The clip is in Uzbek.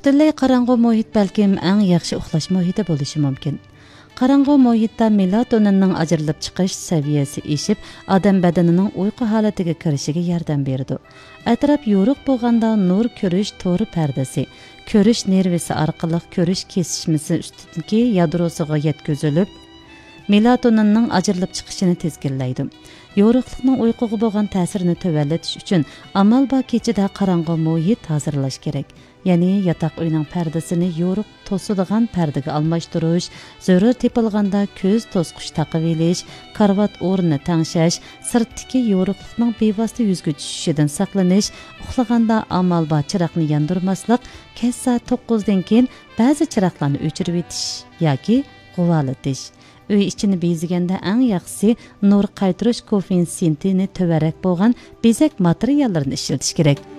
Бүтünlüy qarаңғы muhit balkim eng yaxshi uxlash muhiti bo'lishi mumkin. Qarаңғы muhitda melatoninning ajrilib chiqish saviyasi eshib, odam badanining uyqu holatiga kirishiga yordam beradi. Atrof yo'riq bo'lganda nur ko'rish to'ri pardasi, ko'rish nervisi orqali ko'rish kesishmasi ustidagi yadrosiga yetkazilib, melatoninning ajrilib chiqishini tezginlaydi. Yo'riqlikning uyquga bo'lgan ta'sirini tövallatish uchun amal bor kechida qarаңғы muhit hozirlash kerak. Ya'ni yataq uyning pardasini yo'riq to'sadigan pardaga almashtirish, zarur tepilganda ko'z to'sqish taqib elish, karvat o'rnini tangshash, sirtdagi yo'riqlikning bevosita yuzga tushishidan saqlanish, uxlaganda amal bor chiroqni yondirmaslik, kech soat 9 dan keyin ba'zi chiroqlarni o'chirib etish yoki g'uvalatish. Uy ichini beziganda eng yaxshisi nur qaytirish koeffitsiyentini to'varak bo'lgan bezak materiallarini ishlatish kerak.